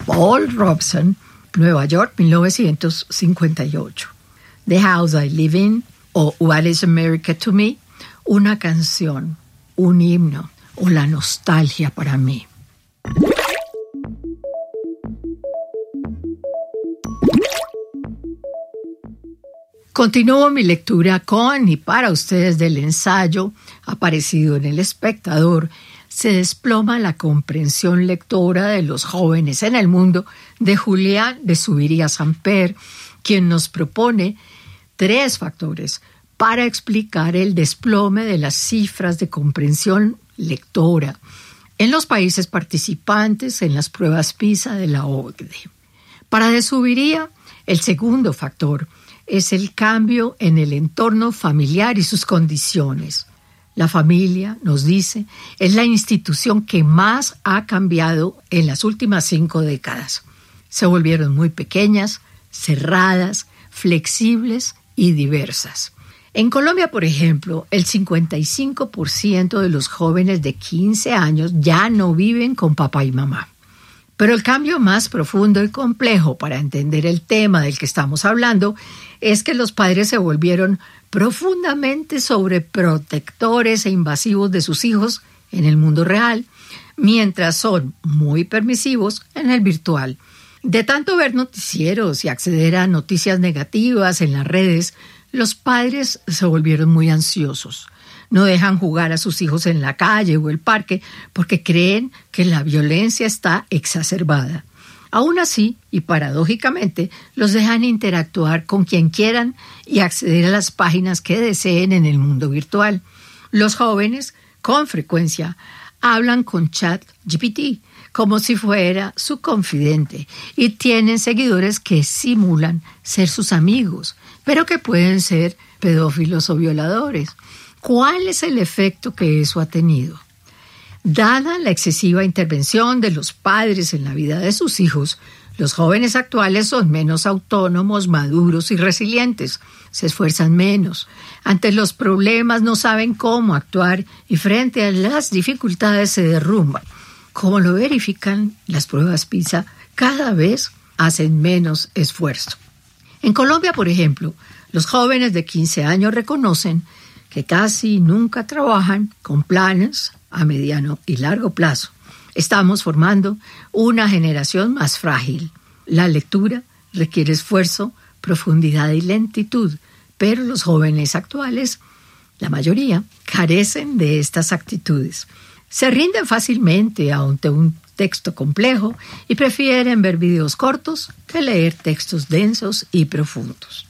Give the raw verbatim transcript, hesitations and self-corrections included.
Paul Robeson, Nueva York, mil novecientos cincuenta y ocho. The House I Live In o What is America to Me, una canción, un himno o la nostalgia para mí. Continúo mi lectura con y para ustedes del ensayo aparecido en El Espectador. Se desploma la comprensión lectora de los jóvenes en el mundo, de Julián de Zuviría Samper, quien nos propone tres factores para explicar el desplome de las cifras de comprensión lectora en los países participantes en las pruebas PISA de la O C D E. Para de Zuviría, el segundo factor es el cambio en el entorno familiar y sus condiciones. La familia, nos dice, es la institución que más ha cambiado en las últimas cinco décadas. Se volvieron muy pequeñas, cerradas, flexibles y diversas. En Colombia, por ejemplo, el cincuenta y cinco por ciento de los jóvenes de quince años ya no viven con papá y mamá. Pero el cambio más profundo y complejo para entender el tema del que estamos hablando es que los padres se volvieron profundamente sobreprotectores e invasivos de sus hijos en el mundo real, mientras son muy permisivos en el virtual. De tanto ver noticieros y acceder a noticias negativas en las redes, los padres se volvieron muy ansiosos. No dejan jugar a sus hijos en la calle o el parque porque creen que la violencia está exacerbada. Aún así, y paradójicamente, los dejan interactuar con quien quieran y acceder a las páginas que deseen en el mundo virtual. Los jóvenes, con frecuencia, hablan con ChatGPT como si fuera su confidente y tienen seguidores que simulan ser sus amigos, pero que pueden ser pedófilos o violadores. ¿Cuál es el efecto que eso ha tenido? Dada la excesiva intervención de los padres en la vida de sus hijos, los jóvenes actuales son menos autónomos, maduros y resilientes. Se esfuerzan menos. Ante los problemas no saben cómo actuar y frente a las dificultades se derrumban. Como lo verifican las pruebas PISA, cada vez hacen menos esfuerzo. En Colombia, por ejemplo, los jóvenes de quince años reconocen que casi nunca trabajan con planes a mediano y largo plazo. Estamos formando una generación más frágil. La lectura requiere esfuerzo, profundidad y lentitud, pero los jóvenes actuales, la mayoría, carecen de estas actitudes. Se rinden fácilmente ante un texto complejo y prefieren ver videos cortos que leer textos densos y profundos.